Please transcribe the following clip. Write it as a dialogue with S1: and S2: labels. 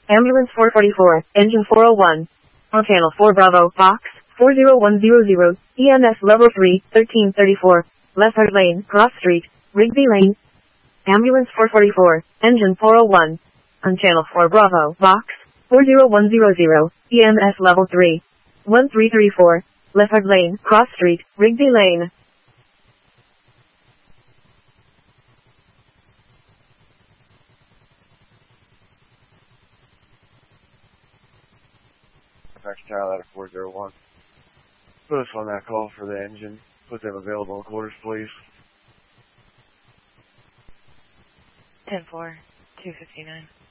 S1: Ambulance 444, engine 401. On channel 4 Bravo, box 40100, EMS level 3, 1334, Lefford Lane, Cross Street, Rigby Lane. Ambulance 444, engine 401. On channel 4 Bravo, box 40100, EMS level 3, 1334, Lefford Lane, Cross Street, Rigby Lane.
S2: Fax Tower out of 401. Put us on that call for the engine. Put them available in quarters, please.
S3: 10-4, 259.